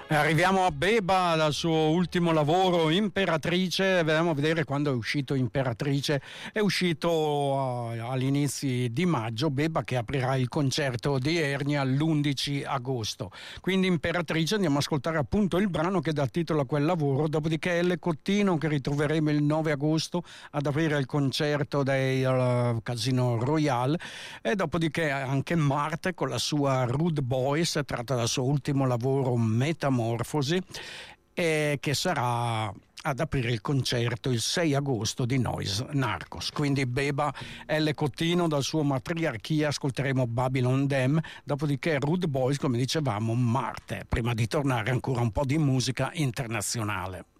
Arriviamo a Beba dal suo ultimo lavoro Imperatrice. Andiamo a vedere quando è uscito Imperatrice. È uscito all'inizio di maggio. Beba che aprirà il concerto di Ernia l'11 agosto. Quindi Imperatrice, andiamo ad ascoltare appunto il brano che dà titolo a quel lavoro. Dopodiché Elle Cottino, che ritroveremo il 9 agosto ad aprire il concerto del Casino Royale, e dopodiché anche Marte con la sua Rude Boys, tratta dal suo ultimo lavoro Metamorfosi, e che sarà ad aprire il concerto il 6 agosto di Noise Narcos. Quindi Beba, Elle Cottino dal suo Matriarchia, ascolteremo Babylon Dam, dopodiché Rude Boys, come dicevamo, Marte, prima di tornare ancora un po' di musica internazionale.